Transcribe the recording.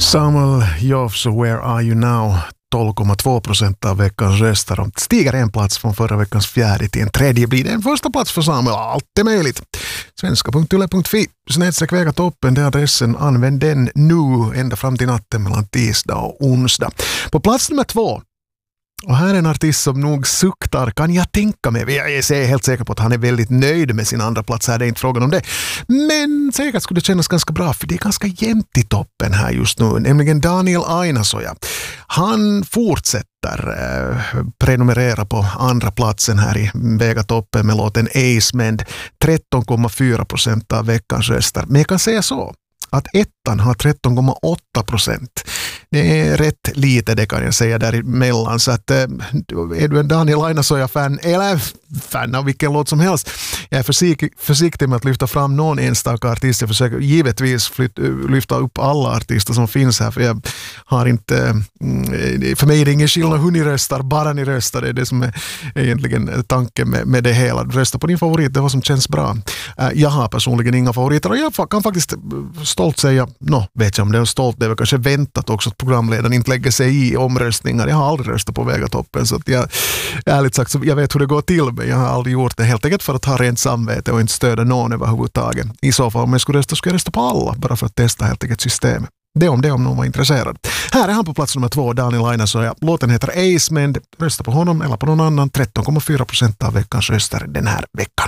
Samuel Joffs Where Are You Now? 12,2% av veckans röster. De stiger en plats från förra veckans fjärde till en tredje. Blir det en första plats för Samuel? Allt är möjligt. Svenska.yle.fi /vega toppen, det är adressen. Använd den nu ända fram till natten mellan tisdag och onsdag. På plats nummer 2. Och här är en artist som nog suktar, kan jag tänka mig. Jag är helt säker på att han är väldigt nöjd med sin andra plats här, det är inte frågan om det. Men säkert skulle det kännas ganska bra, för det är ganska jämnt i toppen här just nu. Nämligen Daniel Ainasoja. Han fortsätter prenumerera på andra platsen här i Vega toppen med låten Acemend. 13,4% av veckans röster. Men jag kan säga så att ettan har 13,8%. Det är rätt lite, det kan jag säga däremellan. Så att är du en Daniel Ainasoja-fan eller fan av vilken låt som helst, jag är försiktig med att lyfta fram någon enstaka artist. Jag försöker givetvis lyfta upp alla artister som finns här, för jag har inte, för mig är det ingen skillnad hur ni röstar, bara ni röstar, det är det som är egentligen tanken med det hela. Rösta på din favorit, det är vad som känns bra. Jag har personligen inga favoriter och jag kan faktiskt stolt säga, vet jag om det är stolt, det är väl kanske väntat också att programledaren inte lägger sig i omröstningar. Jag har aldrig röstat på Vega toppen, så att jag ärligt sagt så jag vet hur det går till, men jag har aldrig gjort det helt enkelt för att ha rent samvete och inte stödja någon överhuvudtaget. I så fall om jag skulle rösta på alla, bara för att testa helt enkelt systemet. Det om någon var intresserad. Här är han på plats nummer 2, Daniel Ainasoja. Låten heter Acemend. Rösta på honom eller på någon annan. 13,4% av veckans röster den här veckan.